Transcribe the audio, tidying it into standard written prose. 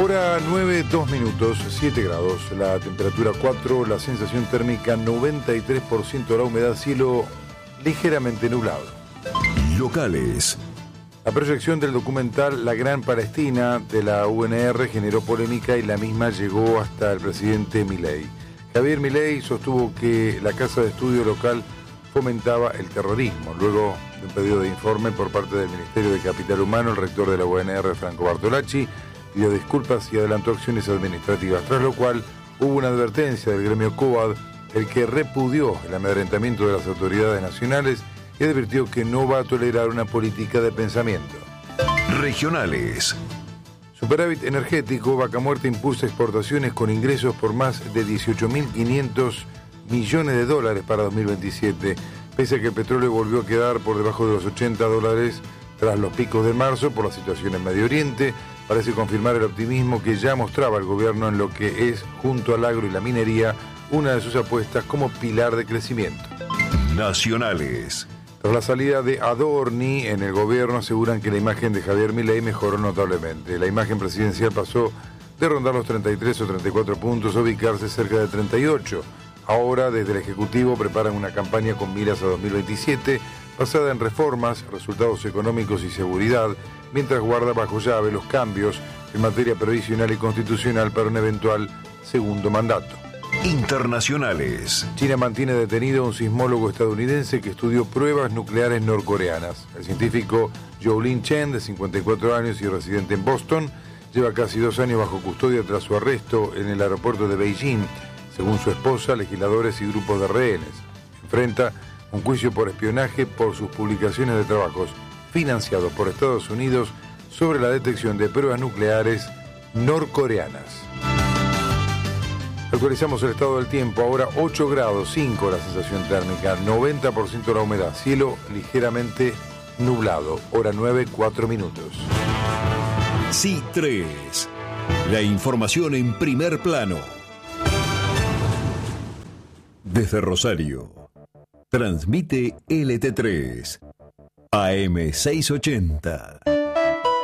Hora 9, 2 minutos, 7 grados, la temperatura 4, la sensación térmica 93%, la humedad, cielo ligeramente nublado. Locales. La proyección del documental La Gran Palestina de la UNR generó polémica y la misma llegó hasta el presidente Milei. Javier Milei sostuvo que la casa de estudio local fomentaba el terrorismo. Luego de un pedido de informe por parte del Ministerio de Capital Humano, el rector de la UNR, Franco Bartolacci, pidió disculpas y adelantó acciones administrativas, tras lo cual hubo una advertencia del gremio COAD, el que repudió el amedrentamiento de las autoridades nacionales y advirtió que no va a tolerar una política de pensamiento. Regionales. Superávit energético, Vaca Muerta impulsa exportaciones con ingresos por más de 18.500 millones de dólares para 2027, pese a que el petróleo volvió a quedar por debajo de los $80 tras los picos de marzo por la situación en Medio Oriente. Parece confirmar el optimismo que ya mostraba el gobierno en lo que es, junto al agro y la minería, una de sus apuestas como pilar de crecimiento. Nacionales. Tras la salida de Adorni en el gobierno, aseguran que la imagen de Javier Milei mejoró notablemente. La imagen presidencial pasó de rondar los 33 o 34 puntos a ubicarse cerca de 38. Ahora, desde el Ejecutivo, preparan una campaña con miras a 2027, basada en reformas, resultados económicos y seguridad, mientras guarda bajo llave los cambios en materia previsional y constitucional para un eventual segundo mandato. Internacionales. China mantiene detenido a un sismólogo estadounidense que estudió pruebas nucleares norcoreanas. El científico Zhou-Lin Chen, de 54 años y residente en Boston, lleva casi 2 años bajo custodia tras su arresto en el aeropuerto de Beijing. Según su esposa, legisladores y grupos de rehenes. Enfrenta un juicio por espionaje por sus publicaciones de trabajos financiados por Estados Unidos sobre la detección de pruebas nucleares norcoreanas. Actualizamos el estado del tiempo. Ahora 8 grados 5 la sensación térmica, 90% la humedad, cielo ligeramente nublado. Hora 9, 4 minutos. C3. La información en primer plano. Desde Rosario. Transmite LT3. AM 680.